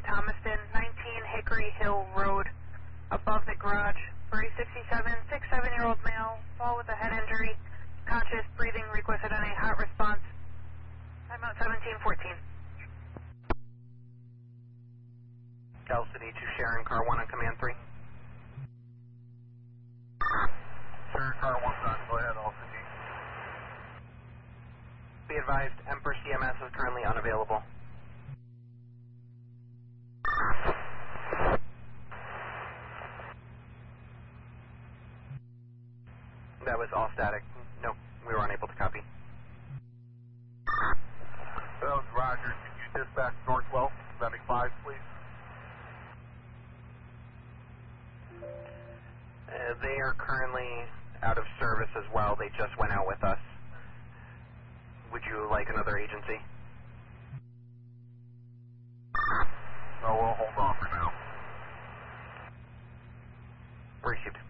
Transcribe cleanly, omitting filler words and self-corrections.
Thomaston, 19 Hickory Hill Road, above the garage, for a 67-year-old male, fall with a head injury, conscious, breathing, requested on a hot response. Timeout 1714. Cal City to Sharon, car 1 on command 3. Sharon, car 1 done, go ahead, all city. Be advised, Emperor CMS is currently unavailable. That was all static. Nope, we were unable to copy. That was Roger. Can you dispatch Northwell, Medic 5, please? They are currently out of service as well. They just went out with us. Would you like another agency? No, we'll hold off for now. Received.